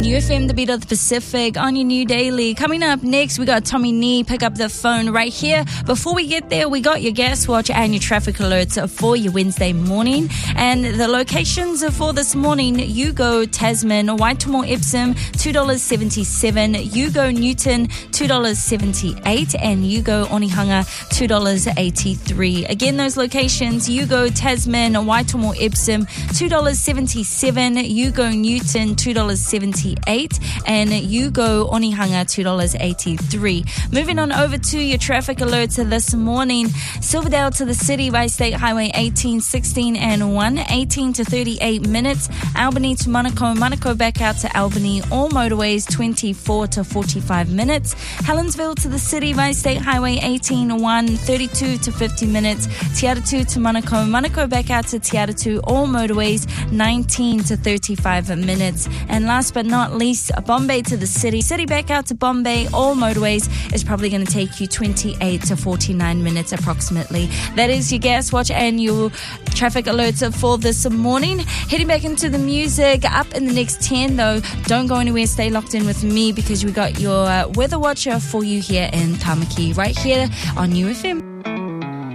UFM, the beat of the Pacific, on your new daily. Coming up next, we got Tommy Nee. Pick up the phone right here. Before we get there, we got your gas watch and your traffic alerts for your Wednesday morning. And the locations for this morning, you go Tasman, Waitomo Epsom, $2.77. You go Newton, $2.78. And you go Onehunga, $2.83. Again, those locations, you go Tasman, Waitomo Epsom, $2.77. You go Newton, $2.78. And you go Onehunga, $2.83. Moving on over to your traffic alerts this morning. Silverdale to the city by State Highway 18, 16 and 1, 18 to 38 minutes. Albany to Manukau, Manukau back out to Albany, all motorways 24 to 45 minutes. Helensville to the city by State Highway 18, 1, 32 to 50 minutes. Te Aratu to Manukau, Manukau back out to Te Aratu, all motorways 19 to 35 minutes. And last but not least, Bombay to the city back out to Bombay, all motorways is probably going to take you 28 to 49 minutes approximately. That is your gas watch and your traffic alerts for this morning. Heading back into the music up in the next 10 though. Don't go anywhere, stay locked in with me because we got your weather watcher for you here in Tamaki right here on UFM.